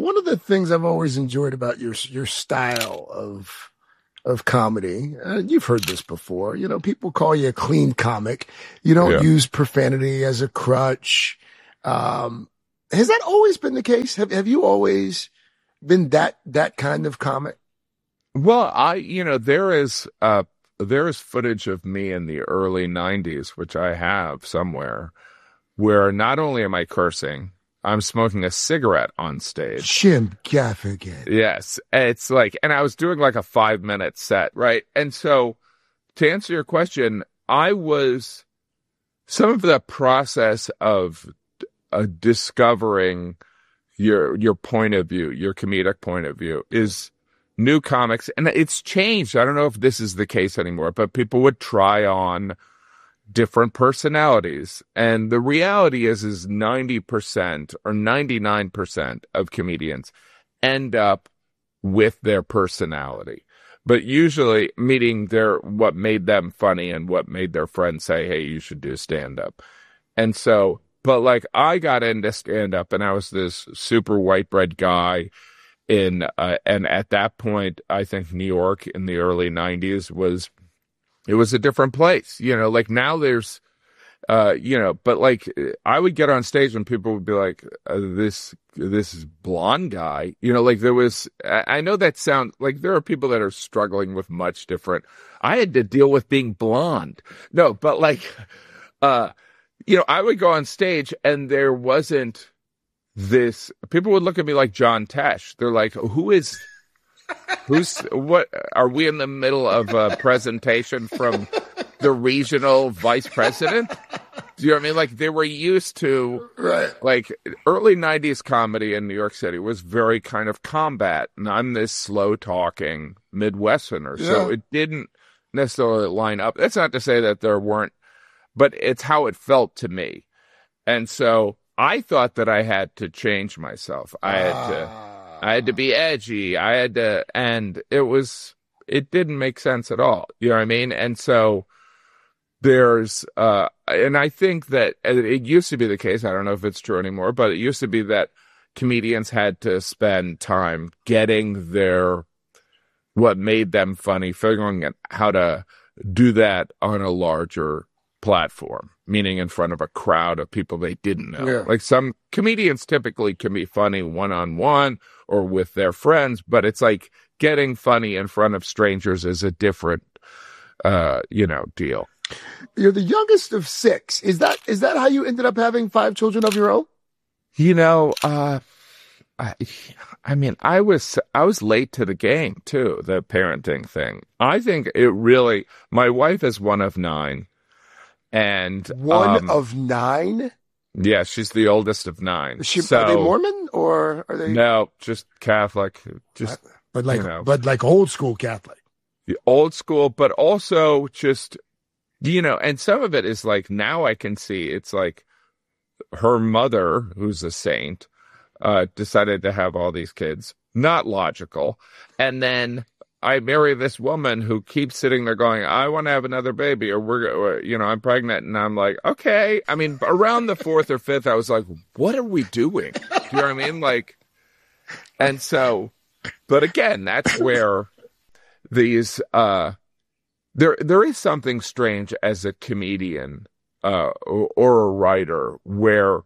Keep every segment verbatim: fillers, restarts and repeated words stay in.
one of the things I've always enjoyed about your your style of of comedy, uh, you've heard this before. You know, people call you a clean comic. You don't Yeah. use profanity as a crutch. Um, has that always been the case? Have Have you always been that that kind of comic? Well, I, you know, there is uh, there is footage of me in the early nineties, which I have somewhere, where not only am I cursing, I'm smoking a cigarette on stage. Jim Gaffigan. Yes, it's like, and I was doing like a five minute set, right? And so, to answer your question, I was some of the process of uh, discovering your your point of view, your comedic point of view, is new comics, and it's changed. I don't know if this is the case anymore, but people would try on different personalities. And the reality is, is ninety percent or ninety-nine percent of comedians end up with their personality, but usually meeting their, what made them funny and what made their friends say, hey, you should do stand up. And so, but like I got into stand up and I was this super white bread guy in, uh, and at that point, I think New York in the early nineties was, it was a different place, you know, like now there's, uh, you know, but like I would get on stage and people would be like, uh, this, this blonde guy, you know, like there was, I, I know that sound like there are people that are struggling with much different. I had to deal with being blonde. No, but like, uh, you know, I would go on stage and there wasn't this, people would look at me like John Tesh. They're like, who is, who's, what, are we in the middle of a presentation from the regional vice president? Do you know what I mean? Like they were used to, Right. like early nineties comedy in New York City was very kind of combat. And I'm this slow talking Midwesterner. Yeah. So it didn't necessarily line up. That's not to say that there weren't, but it's how it felt to me. And so I thought that I had to change myself. I had to, I had to be edgy. I had to, and it was, it didn't make sense at all. You know what I mean? And so there's, uh, and I think that it used to be the case. I don't know if it's true anymore, but it used to be that comedians had to spend time getting their, what made them funny, figuring out how to do that on a larger platform, meaning in front of a crowd of people they didn't know. Yeah. Like some comedians typically can be funny one-on-one or with their friends, but it's like getting funny in front of strangers is a different, uh, you know, deal. You're the youngest of six. Is that is that how you ended up having five children of your own? You know, uh, I, I mean, I was I was late to the game too, the parenting thing. I think it really, my wife is one of nine. And One um, of nine? Yeah, she's the oldest of nine. Is she, so, are they Mormon or are they? No, just Catholic. Just but like, you know, but like old school Catholic. the old school, but also just, you know, and some of it is like, now I can see it's like her mother, who's a saint, uh, decided to have all these kids. Not logical. And then I marry this woman who keeps sitting there going, I want to have another baby, or we're, or, you know, I'm pregnant. And I'm like, okay. I mean, around the fourth or fifth, I was like, what are we doing? Do you know what I mean? Like, and so, but again, that's where these, uh, there, there is something strange as a comedian, uh, or, or a writer where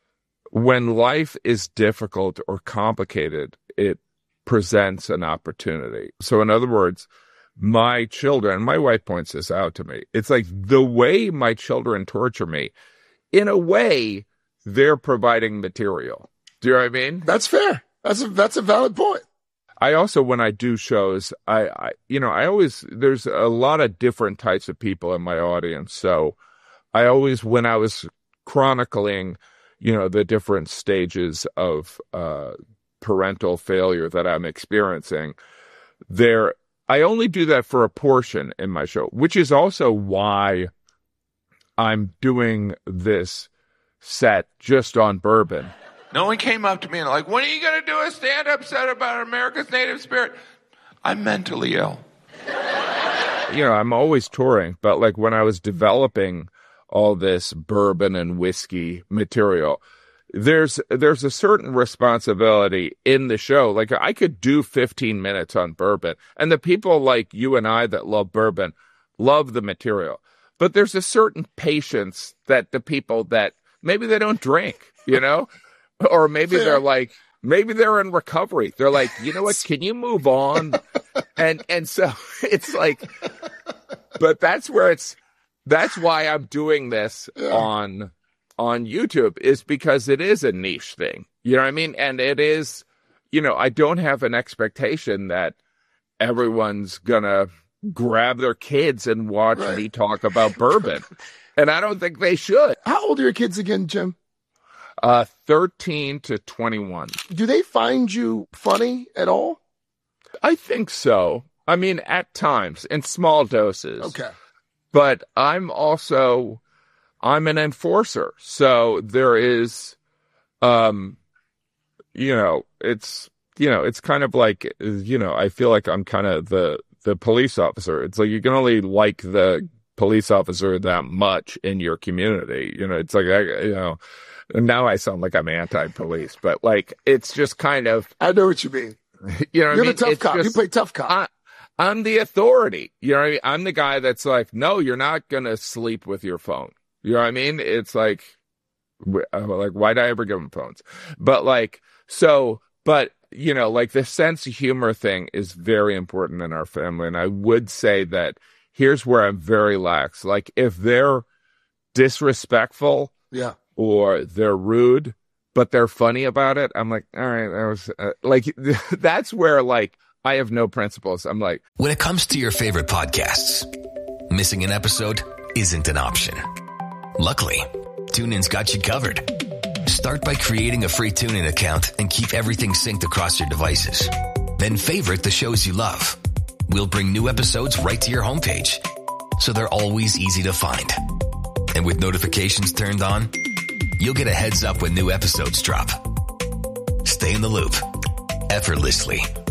when life is difficult or complicated, it presents an opportunity. So in other words, my children, my wife points this out to me. It's like the way my children torture me, in a way, they're providing material. Do you know what I mean? That's fair. That's a, that's a valid point. I also, when I do shows, I, I, you know, I always, there's a lot of different types of people in my audience. So I always, when I was chronicling, you know, the different stages of, uh, parental failure that I'm experiencing there, I only do that for a portion in my show, which is also why I'm doing this set just on bourbon. No one came up to me and like, when are you going to do a stand-up set about America's native spirit? I'm mentally ill. You know, I'm always touring, but like when I was developing all this bourbon and whiskey material, there's there's a certain responsibility in the show. Like I could do fifteen minutes on bourbon, and the people like you and I that love bourbon love the material. But there's a certain patience that the people that maybe they don't drink, you know, or maybe they're like, maybe they're in recovery. They're like, you know what? Can you move on? And and so it's like, but that's where it's. That's why I'm doing this yeah. on on YouTube, is because it is a niche thing. You know what I mean? And it is, you know, I don't have an expectation that everyone's gonna grab their kids and watch right. me talk about bourbon. And I don't think they should. How old are your kids again, Jim? Uh, thirteen to twenty-one. Do they find you funny at all? I think so. I mean, at times, in small doses. Okay. But I'm also, I'm an enforcer. So there is, um, you know, it's, you know, it's kind of like, you know, I feel like I'm kind of the, the police officer. It's like you can only like the police officer that much in your community. You know, it's like, I, you know, now I sound like I'm anti-police, but like, it's just kind of. I know what you mean. You know what You're I mean? the tough It's cop. just, you play tough cop. I, I'm the authority. You know what I mean? I'm the guy that's like, no, you're not going to sleep with your phone. You know what I mean? It's like, like, why'd I ever give them phones? But like, so, but, you know, like the sense of humor thing is very important in our family. And I would say that here's where I'm very lax. Like if they're disrespectful yeah, or they're rude, but they're funny about it, I'm like, all right, that was uh, like, that's where like, I have no principles. I'm like, when it comes to your favorite podcasts, missing an episode isn't an option. Luckily, TuneIn's got you covered. Start by creating a free TuneIn account and keep everything synced across your devices. Then favorite the shows you love. We'll bring new episodes right to your homepage, so they're always easy to find. And with notifications turned on, you'll get a heads up when new episodes drop. Stay in the loop effortlessly